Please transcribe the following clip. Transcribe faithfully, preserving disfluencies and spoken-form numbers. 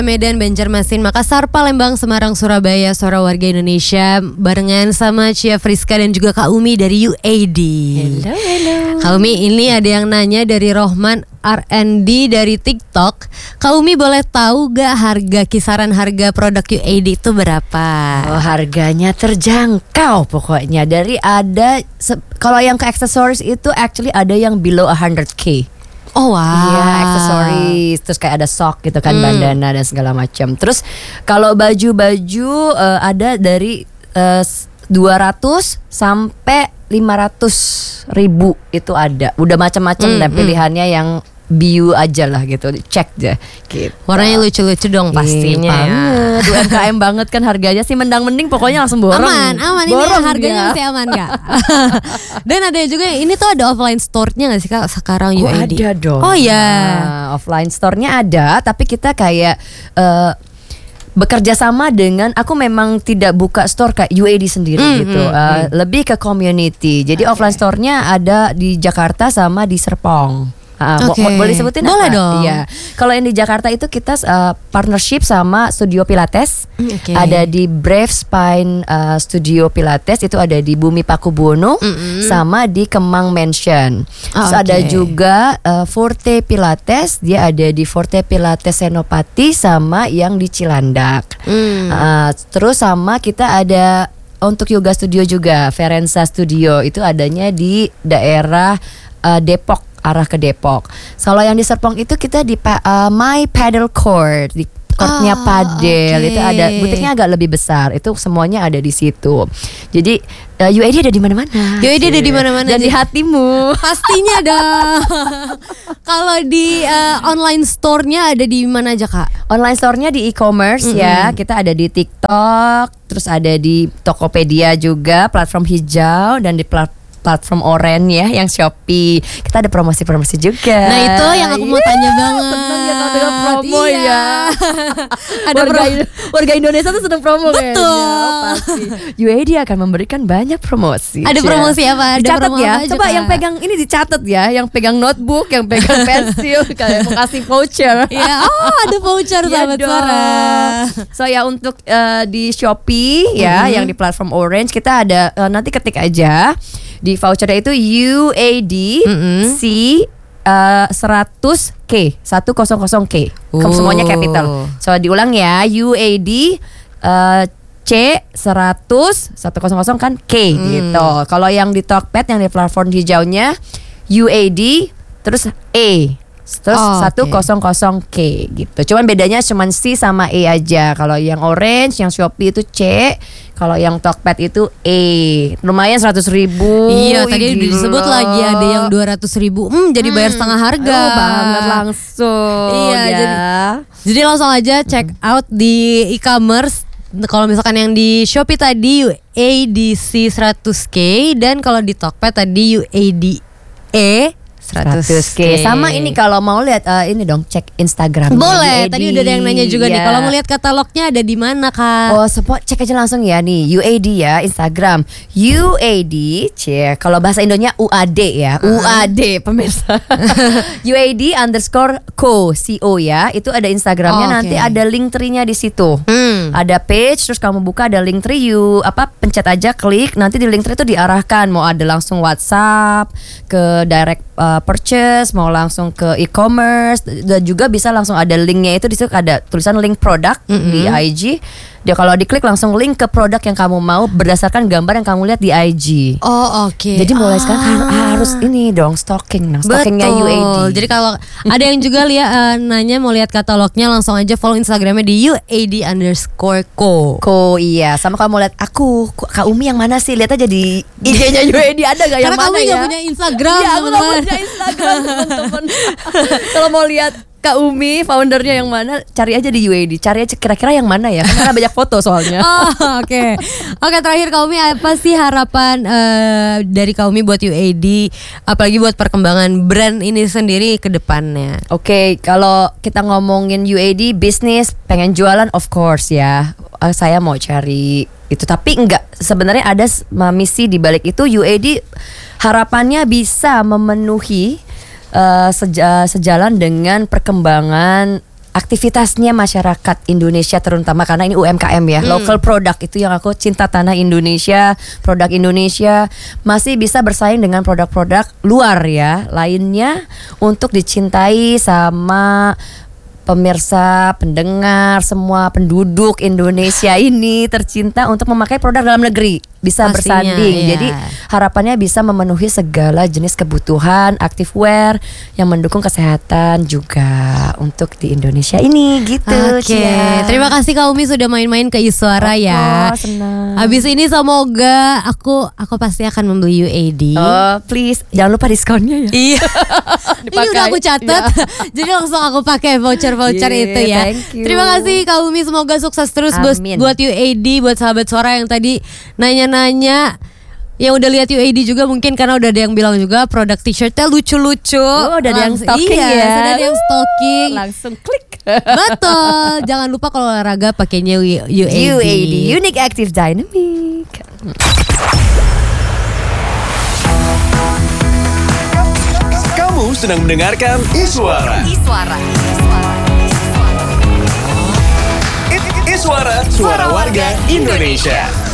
Medan, Banjarmasin, Makassar, Palembang, Semarang, Surabaya, suara warga Indonesia barengan sama Cia Friska dan juga Kak Umi dari U A D. Hello, hello. Kak Umi, ini ada yang nanya dari Rohman R and D dari TikTok. Kak Umi boleh tahu gak harga kisaran harga produk U A D itu berapa? Oh, harganya terjangkau pokoknya. Dari ada se- kalau yang ke aksesoris itu actually ada yang below one hundred K. Oh wow. Iya, aksesoris, terus kayak ada sok gitu kan, hmm. bandana dan segala macam. Terus kalau baju-baju uh, ada dari uh, dua ratus sampai lima ratus ribu itu ada. Udah macam-macam hmm, dan pilihannya hmm. yang biu aja lah gitu, cek deh gitu. Warnanya lucu-lucu dong pastinya ya. Banget, U M K M banget kan harganya sih, mendang mending pokoknya langsung borong. Aman, aman ini borong harganya ya. masih aman Kak. Dan ada juga ini tuh ada offline store-nya gak sih Kak sekarang U A D? Oh ada dong. Oh ya, nah, offline store-nya ada, tapi kita kayak uh, bekerja sama dengan, aku memang tidak buka store kayak U A D sendiri mm, gitu, mm, uh, mm. lebih ke community. Jadi okay. offline store-nya ada di Jakarta sama di Serpong. Uh, okay. Boleh sebutin boleh apa? dong. Iya. Kalau yang di Jakarta itu kita uh, partnership sama Studio Pilates. Okay. Ada di Brave Spine uh, Studio Pilates, itu ada di Bumi Pakubuwono, mm-hmm. sama di Kemang Mansion. Oh, so, okay. Ada juga uh, Forte Pilates, dia ada di Forte Pilates Senopati sama yang di Cilandak. Mm. Uh, terus sama kita ada untuk yoga studio juga, Ferenza Studio, itu adanya di daerah uh, Depok, arah ke Depok. Kalau yang di Serpong itu kita di uh, My Paddle Court, di courtnya oh, padel. Okay. Itu ada butiknya agak lebih besar. Itu semuanya ada di situ. Jadi uh, U A D ada di mana-mana. U A D ada di mana-mana. Dan di hatimu. Pastinya dong. Kalau di uh, online store-nya ada di mana aja Kak? Online store-nya di e-commerce mm-hmm. ya. Kita ada di TikTok, terus ada di Tokopedia juga, platform hijau, dan di platform platform oranye ya, yang Shopee. Kita ada promosi-promosi juga. Nah itu yang aku mau yeah, tanya banget. Seneng ya kalau dengan promo iya. ya. Ada warga, pro- warga Indonesia tuh seneng promo. Betul. Kayaknya. Pasti. U A D akan memberikan banyak promosi. Ada promosi apa? Ada dicatat promo ya. apa aja, Coba Kak? yang pegang ini dicatat ya. Yang pegang notebook, yang pegang pensil, kayak mau kasih voucher. Ya, oh ada voucher sahabat ya suara. So ya untuk uh, di Shopee ya, mm-hmm. yang di platform Orange kita ada uh, nanti ketik aja. Di vouchernya itu U A D mm-hmm. C uh, seratus K seratus K. Oh. Semuanya capital. So diulang ya, U A D uh, C seratus seratus kan K mm. gitu. Kalau yang di Tokped yang di platform hijaunya U A D terus E terus oh, seratus K gitu. Cuman bedanya cuman C sama E aja. Kalau yang orange, yang Shopee itu C. Kalau yang Tokped itu E. Lumayan seratus ribu. Iya, tadi udah disebut lagi ada yang dua ratus ribu. Hmm, jadi bayar hmm. setengah harga. Oh, banget langsung. Iya, ya. jadi, jadi langsung aja check out di e-commerce. Kalau misalkan yang di Shopee tadi U A D C seratus K, dan kalau di Tokped tadi U A D E seratus K. Sama ini kalau mau lihat uh, ini dong, cek Instagram. Boleh. Tadi udah ada yang nanya juga yeah. nih. Kalau mau lihat katalognya ada di mana Kak? Oh, semua cek aja langsung ya nih. U A D ya, Instagram. U A D, cek. Kalau bahasa Indonya U A D ya. Uh-huh. U A D pemirsa. U A D underscore co, C O ya. Itu ada Instagramnya. Oh, nanti okay. ada link tree-nya di situ. Hmm. Ada page, terus kamu buka ada link tree, you apa pencet aja, klik. Nanti di link tree itu diarahkan mau ada langsung WhatsApp ke direct uh, purchase, mau langsung ke e-commerce, dan juga bisa langsung ada linknya, itu di situ ada tulisan link produk mm-hmm. di I G. Dia kalau diklik langsung link ke produk yang kamu mau berdasarkan gambar yang kamu lihat di I G. Oh oke. Okay. Jadi mulai ah. sekarang harus ini dong, stalking, nah, stalkingnya U A D. Jadi kalau ada yang juga lihat uh, nanya mau lihat katalognya, langsung aja follow Instagramnya di U A D underscore co. Co iya. Sama kalau mau lihat aku Kak Umi yang mana sih, lihat aja di I G-nya U A D ada gak yang mana ya? Karena kamu gak punya Instagram. Iya, aku gak punya Instagram teman-teman. Kalau mau lihat Kak Umi, foundernya yang mana, cari aja di U A D. Cari aja kira-kira yang mana ya, karena banyak foto soalnya. Oh, oke. Okay. Oke, okay, terakhir Kak Umi, apa sih harapan uh, dari Kak Umi buat U A D, apalagi buat perkembangan brand ini sendiri ke depannya? Oke, okay, kalau kita ngomongin U A D bisnis, pengen jualan of course ya. Uh, saya mau cari itu, tapi enggak, sebenarnya ada misi di balik itu. U A D harapannya bisa memenuhi Uh, seja, sejalan dengan perkembangan aktivitasnya masyarakat Indonesia terutama karena ini U M K M ya, Hmm. local product itu yang aku cinta tanah Indonesia, produk Indonesia masih bisa bersaing dengan produk-produk luar ya lainnya untuk dicintai sama pemirsa, pendengar, semua penduduk Indonesia ini tercinta untuk memakai produk dalam negeri, bisa Pastinya, bersanding. iya. Jadi harapannya bisa memenuhi segala jenis kebutuhan activewear yang mendukung kesehatan juga untuk di Indonesia ini gitu. Oke, Cia. terima kasih Kak Umi sudah main-main ke Iswara ya. Oh, senang. Habis ini semoga aku aku pasti akan membeli U A D. Oh, please jangan lupa diskonnya ya. Iya. Ini Dipakai. udah aku catat. Jadi langsung aku pakai voucher-voucher Yeah, itu ya. thank you. Terima kasih Kak Umi, semoga sukses terus buat, Amin. buat U A D, buat sahabat suara yang tadi nanya-nanya. Yang udah lihat U A D juga mungkin karena udah ada yang bilang juga produk t-shirtnya lucu-lucu. Oh, udah ada yang Langsung- stalking iya, ya. sudah ada yang stalking. Langsung klik. Betul. Jangan lupa kalau olahraga pakainya U- U A D. U A D, Unique Active Dynamic. Kamu sedang mendengarkan Iswara. Iswara. I- I- Iswara, suara warga Indonesia.